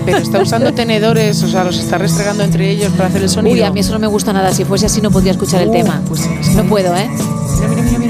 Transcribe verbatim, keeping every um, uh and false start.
Pero está usando tenedores, o sea, los está restregando entre ellos para hacer el sonido. Uy, a mí eso no me gusta nada. Si fuese así no podría escuchar el uh, tema. Pues es no puedo, ¿eh? Mira, mira, mira.